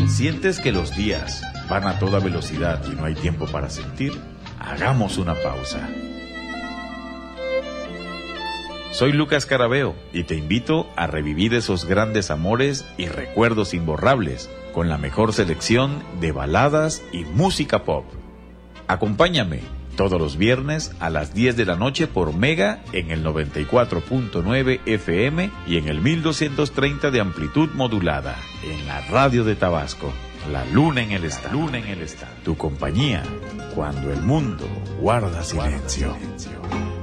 ¿Sientes que los días van a toda velocidad y no hay tiempo para sentir? Hagamos una pausa. Soy Lucas Carabeo y te invito a revivir esos grandes amores y recuerdos imborrables con la mejor selección de baladas y música pop. Acompáñame todos los viernes a las 10 de la noche por Mega en el 94.9 FM y en el 1230 de amplitud modulada en la radio de Tabasco. La luna en el estadio. Tu compañía cuando el mundo guarda silencio.